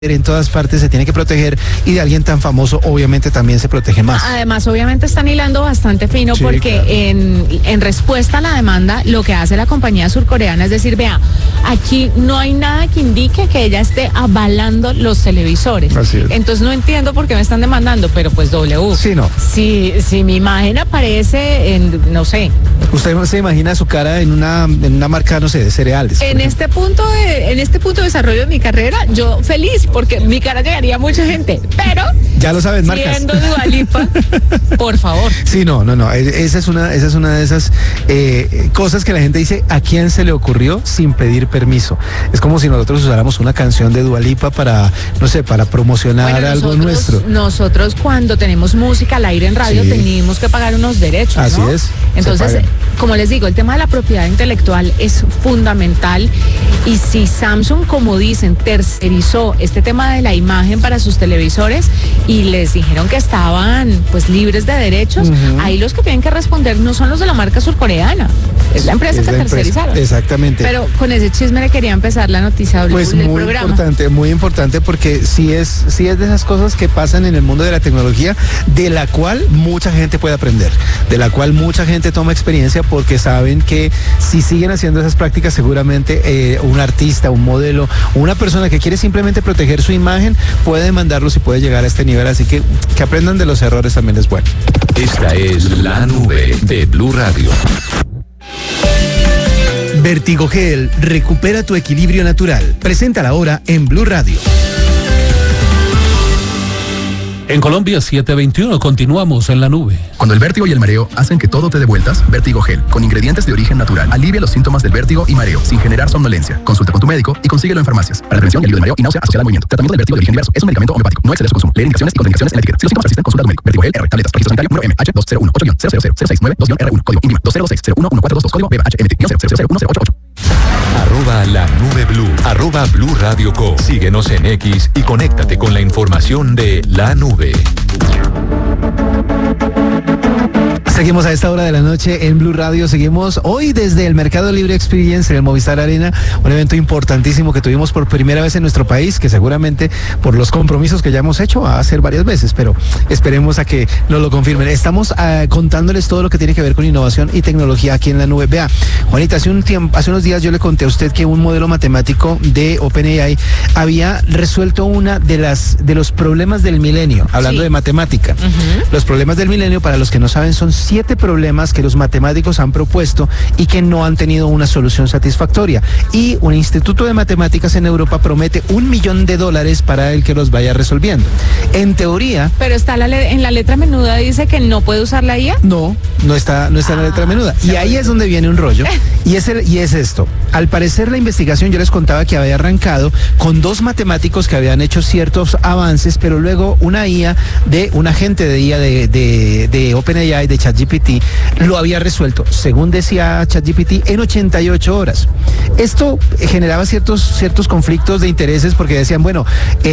en todas partes se tiene que proteger, y de alguien tan famoso obviamente también se protege más. Además, obviamente están hilando bastante fino, Sí, porque claro. en respuesta a la demanda, lo que hace la compañía surcoreana es decir, vea, aquí no hay nada que indique que ella esté avalando los televisores. Así es. Entonces no entiendo por qué me están demandando, pero pues W. Sí, no. Si mi imagen aparece en, no sé, Usted se imagina su cara en una marca, no sé, de cereales. en este punto de desarrollo de mi carrera, yo feliz, porque mi cara llegaría a mucha gente, pero Ya lo sabes, marcas. siendo Dua Lipa, por favor. Sí, no. Esa es una de esas cosas que la gente dice, ¿a quién se le ocurrió sin pedir permiso? Es como si nosotros usáramos una canción de Dua Lipa para, no sé, para promocionar Bueno, algo nuestro. Nosotros cuando tenemos música al aire en radio Sí. tenemos que pagar unos derechos, ¿no? Así es, se Entonces, pagan. como les digo, el tema de la propiedad intelectual es fundamental, y si Samsung, como dicen, tercerizó este tema de la imagen para sus televisores y les dijeron que estaban pues libres de derechos, ahí los que tienen que responder no son los de la marca surcoreana, es la empresa Es que la empresa, tercerizaron. exactamente. Pero con ese chisme le quería empezar la noticia del Pues programa. muy importante, porque sí es de esas cosas que pasan en el mundo de la tecnología, de la cual mucha gente puede aprender, de la cual mucha gente toma experiencia, porque saben que si siguen haciendo esas prácticas, seguramente un artista, un modelo, una persona que quiere simplemente proteger su imagen, puede demandarlos y puede llegar a este nivel, así que aprendan de los errores también es bueno. Esta es La Nube de Blue Radio. Vertigogel, recupera tu equilibrio natural. Presenta la hora en Blue Radio. En Colombia 7:21, continuamos en La Nube. Cuando el vértigo y el mareo hacen que todo te dé vueltas, Vertigogel, con ingredientes de origen natural, alivia los síntomas del vértigo y mareo sin generar somnolencia. Consulta con tu médico y consíguelo en farmacias. Para la prevención y alivio del mareo y náusea asociada al movimiento. Tratamiento del vértigo de origen diverso. Es un medicamento homeopático. No exceder su consumo. Leer indicaciones y contraindicaciones en la etiqueta. Si los síntomas persisten, consulta a tu médico. Vertigogel R. Tabletas. Registro sanitario número MH2018-000692-R1. Código INVIMA 2026-011422. Código BHMT 0001088. @La Nube Blue, @Blue Radio Co. Síguenos en X y conéctate con la información de La Nube. Seguimos a esta hora de la noche en Blue Radio. Seguimos hoy desde el Mercado Libre Experience en el Movistar Arena, un evento importantísimo que tuvimos por primera vez en nuestro país, que seguramente por los compromisos que ya hemos hecho va a ser varias veces, pero esperemos a que nos lo confirmen. Estamos contándoles todo lo que tiene que ver con innovación y tecnología aquí en La Nube. Vea, Juanita, hace unos días yo le conté a usted que un modelo matemático de OpenAI había resuelto una de los problemas del milenio, hablando Sí. de matemática. Los problemas del milenio, para los que no saben, son 7 problemas que los matemáticos han propuesto y que no han tenido una solución satisfactoria. Y un instituto de matemáticas en Europa promete $1 millón para el que los vaya resolviendo. En teoría, Pero está en la letra menuda dice que no puede usar la IA. no está en la letra menuda. Y ahí es donde viene un rollo. Y es esto. Al parecer la investigación, yo les contaba que había arrancado con 2 matemáticos que habían hecho ciertos avances, pero luego una IA un agente de IA de OpenAI, de ChatGPT, lo había resuelto, según decía ChatGPT, en 88 horas. Esto generaba ciertos conflictos de intereses, porque decían, bueno,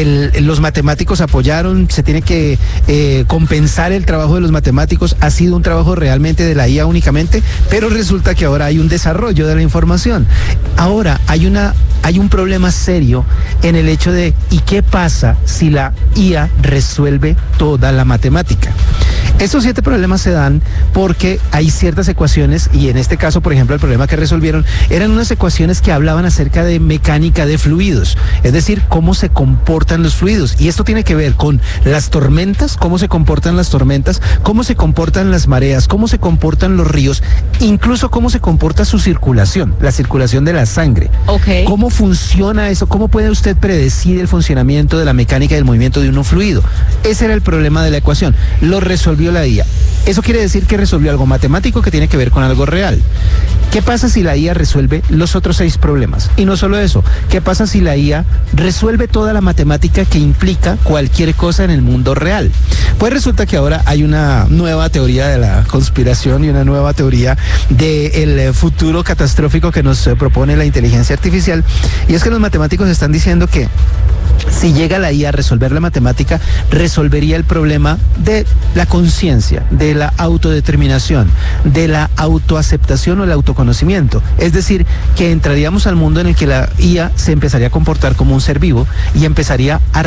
los matemáticos apoyaron, se tiene que compensar el trabajo de los matemáticos, ha sido un trabajo realmente de la IA únicamente, pero resulta que ahora hay un desarrollo de la información. Ahora hay un problema serio en el hecho de, ¿y qué pasa si la IA resuelve toda la matemática? Estos 7 problemas se dan porque hay ciertas ecuaciones, y en este caso, por ejemplo, el problema que resolvieron eran unas ecuaciones que hablaban acerca de mecánica de fluidos, es decir, cómo se comportan los fluidos. Y esto tiene que ver con las tormentas, cómo se comportan las tormentas, cómo se comportan las mareas, cómo se comportan los ríos, incluso cómo se comporta su circulación, la circulación de la sangre. Ok. ¿Cómo funciona eso? ¿Cómo puede usted predecir el funcionamiento de la mecánica del movimiento de un fluido? Ese era el problema de la ecuación. Lo resolvió la IA. Eso quiere decir que resolvió algo matemático que tiene que ver con algo real. ¿Qué pasa si la IA resuelve los otros 6 problemas? Y no solo eso, ¿qué pasa si la IA resuelve toda la matemática que implica cualquier cosa en el mundo real? Pues resulta que ahora hay una nueva teoría de la conspiración y una nueva teoría del futuro catastrófico que nos propone la inteligencia artificial, y es que los matemáticos están diciendo que si llega la IA a resolver la matemática, resolvería el problema de la conciencia, de la autodeterminación, de la autoaceptación o el autoconocimiento. Es decir, que entraríamos al mundo en el que la IA se empezaría a comportar como un ser vivo y empezaría a